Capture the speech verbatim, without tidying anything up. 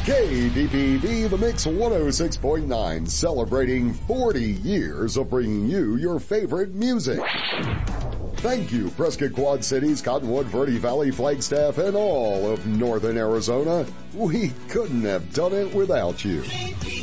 K D P V, The Mix one oh six point nine, celebrating forty years of bringing you your favorite music. Thank you, Prescott Quad Cities, Cottonwood, Verde Valley, Flagstaff, and all of Northern Arizona. We couldn't have done it without you.